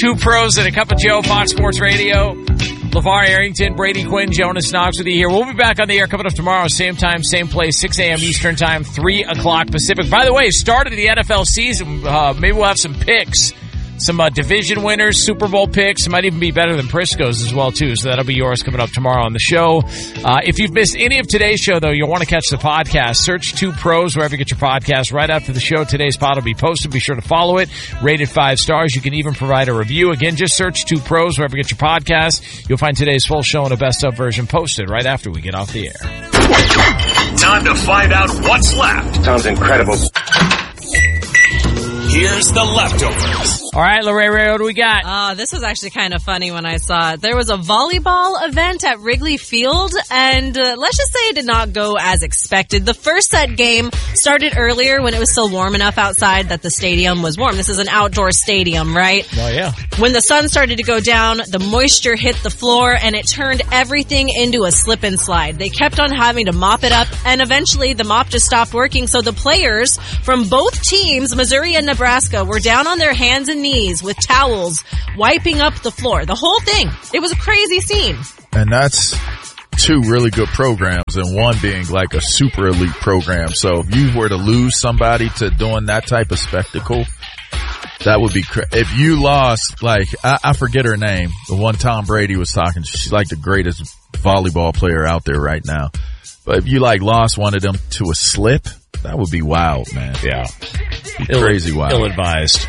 Two Pros and a Cup of Joe, Fox Sports Radio. LeVar Arrington, Brady Quinn, Jonas Knox with you here. We'll be back on the air coming up tomorrow, same time, same place, 6 a.m. Eastern Time, 3 o'clock Pacific. By the way, start of the NFL season. Maybe we'll have some picks. Some division winners, Super Bowl picks. It might even be better than Prisco's as well, too. So that'll be yours coming up tomorrow on the show. If you've missed any of today's show, though, you'll want to catch the podcast. Search Two Pros wherever you get your podcast. Right after the show, today's pod will be posted. Be sure to follow it. Rated 5 stars. You can even provide a review. Again, just search Two Pros wherever you get your podcast. You'll find today's full show and a best-of version posted right after we get off the air. Time to find out what's left. Sounds incredible. Here's the leftovers. All right, Lorraine, what do we got? This was actually kind of funny when I saw it. There was a volleyball event at Wrigley Field, and let's just say it did not go as expected. The first set game started earlier when it was still warm enough outside that the stadium was warm. This is an outdoor stadium, right? Oh, yeah. When the sun started to go down, the moisture hit the floor, and it turned everything into a slip and slide. They kept on having to mop it up, and eventually the mop just stopped working, so the players from both teams, Missouri and Nebraska, were down on their hands and knees with towels wiping up the floor. The whole thing. It was a crazy scene. And that's two really good programs, and one being like a super elite program. So if you were to lose somebody to doing that type of spectacle, that would be if you lost, like, I forget her name, the one Tom Brady was talking, she's like the greatest volleyball player out there right now. But if you like lost one of them to a slip, that would be wild, man. Yeah. Crazy wild. Ill-advised.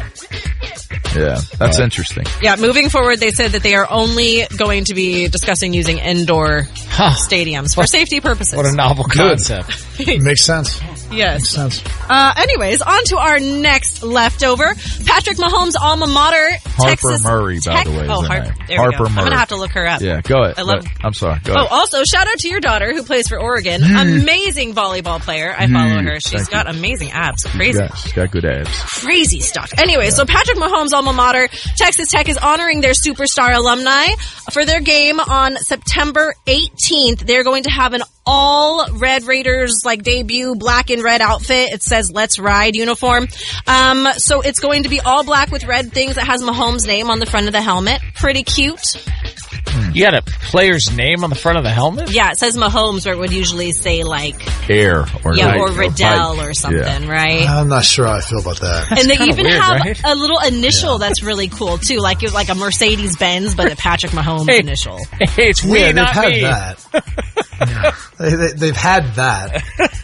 Yeah, that's interesting. Yeah, moving forward, they said that they are only going to be discussing using indoor stadiums for safety purposes. What a novel concept. Makes sense. Yes. Makes sense. Anyways, on to our next leftover. Patrick Mahomes' alma mater, Texas Murray, by the way. Oh, is her Harper. name. There we Harper go. Murray. I'm going to have to look her up. Yeah, go ahead. I'm sorry. Go ahead. Oh, also, shout out to your daughter who plays for Oregon. Amazing volleyball player. I follow her. She's got amazing abs. Crazy. Yeah, she's got good abs. Crazy stuff. Anyway, so Patrick Mahomes' alma mater, Texas Tech, is honoring their superstar alumni. For their game on September 18th, they're going to have an all Red Raiders like debut black and red outfit. It says Let's Ride uniform. So it's going to be all black with red things that has Mahomes' name on the front of the helmet. Pretty cute. You got a player's name on the front of the helmet? Yeah, it says Mahomes, where it would usually say like Air or Riddell or something, right? I'm not sure how I feel about that. And they even weird, have right? a little initial that's really cool too, like it was like a Mercedes-Benz, but a Patrick Mahomes initial. Hey, it's we, not they've me. had that. They've had that.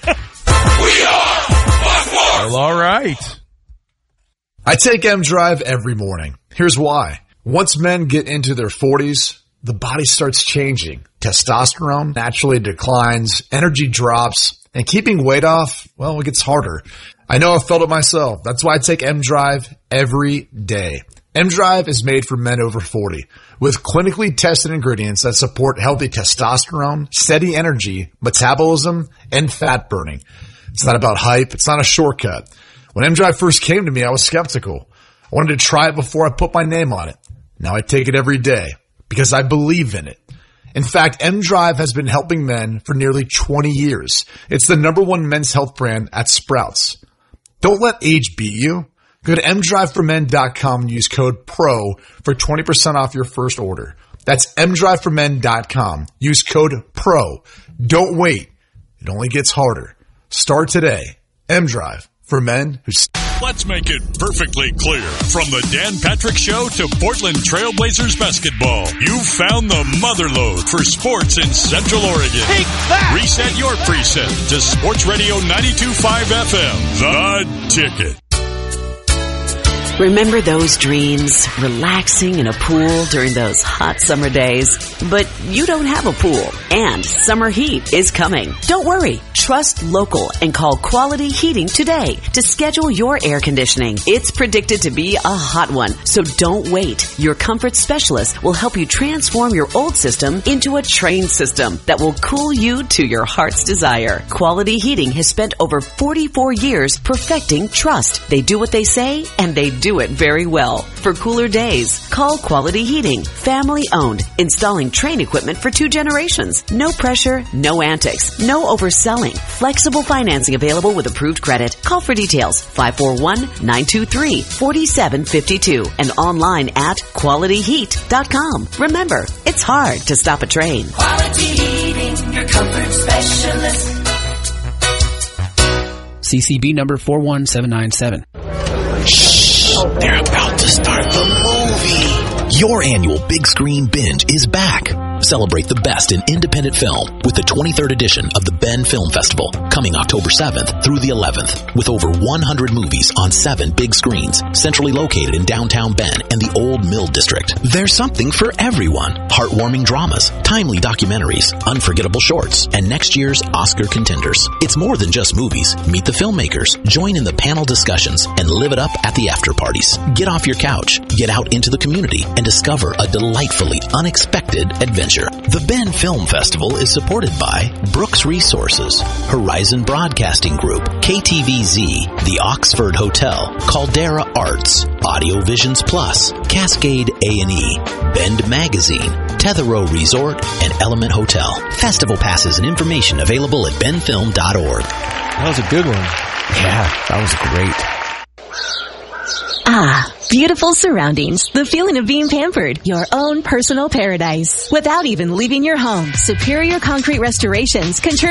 Well, all right. I take M-Drive every morning. Here's why. Once men get into their 40s, the body starts changing. Testosterone naturally declines, energy drops, and keeping weight off, well, it gets harder. I know I've felt it myself. That's why I take M-Drive every day. M-Drive is made for men over 40 with clinically tested ingredients that support healthy testosterone, steady energy, metabolism, and fat burning. It's not about hype. It's not a shortcut. When M-Drive first came to me, I was skeptical. I wanted to try it before I put my name on it. Now I take it every day because I believe in it. In fact, M-Drive has been helping men for nearly 20 years. It's the #1 men's health brand at Sprouts. Don't let age beat you. Go to mdriveformen.com and use code PRO for 20% off your first order. That's mdriveformen.com. Use code PRO. Don't wait. It only gets harder. Start today. M-Drive for men who... Let's make it perfectly clear. From the Dan Patrick Show to Portland Trailblazers basketball, you've found the motherlode for sports in Central Oregon. Take that! Reset your preset to Sports Radio 92.5 FM. The Ticket. Remember those dreams? Relaxing in a pool during those hot summer days? But you don't have a pool, and summer heat is coming. Don't worry. Trust local and call Quality Heating today to schedule your air conditioning. It's predicted to be a hot one, so don't wait. Your comfort specialist will help you transform your old system into a trained system that will cool you to your heart's desire. Quality Heating has spent over 44 years perfecting trust. They do what they say, and they do it very well. For cooler days, call Quality Heating. Family owned, installing train equipment for 2 generations. No pressure, no antics, no overselling. everything. Flexible financing available with approved credit. Call for details. 541-923-4752 and online at qualityheat.com. Remember, it's hard to stop a train. Quality Heating, your comfort specialist. CCB number 41797. Shh! They're about to start the movie. Your annual Big Screen Binge is back. Celebrate the best in independent film with the 23rd edition of the Ben Film Festival, coming October 7th through the 11th, with over 100 movies on 7 big screens, centrally located in downtown Ben and the Old Mill District. There's something for everyone. Heartwarming dramas, timely documentaries, unforgettable shorts, and next year's Oscar contenders. It's more than just movies. Meet the filmmakers, join in the panel discussions, and live it up at the after parties. Get off your couch, get out into the community, and discover a delightfully unexpected adventure. The Ben Film Festival is supported by Brooks Resources, Horizon Broadcasting Group, KTVZ, the Oxford Hotel, Caldera Arts, Audio Visions Plus, Cascade A&E, Bend Magazine, Tetherow Resort, and Element Hotel. Festival passes and information available at benfilm.org. That was a good one. Yeah, that was great. Ah, beautiful surroundings. The feeling of being pampered. Your own personal paradise. Without even leaving your home. Superior Concrete Restorations can turn